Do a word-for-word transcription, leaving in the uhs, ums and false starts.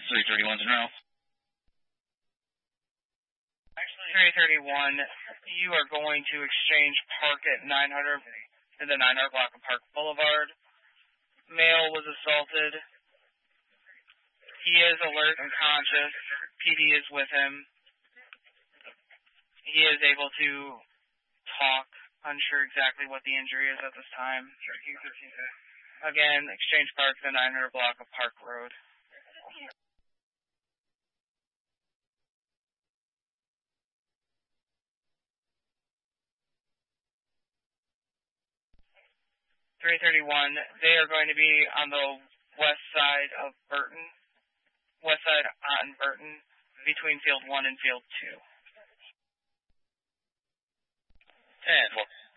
three thirty-one's in row. Actually, three thirty-one, you are going to exchange park at nine hundred, in the nine hundred block of Park Boulevard. Male was assaulted. He is alert and conscious. P D is with him. He is able to talk. Unsure exactly what the injury is at this time. Again, exchange park at the nine hundred block of Park Road. three thirty-one, they are going to be on the west side of Burton, west side on Burton, between field one and field two. ten,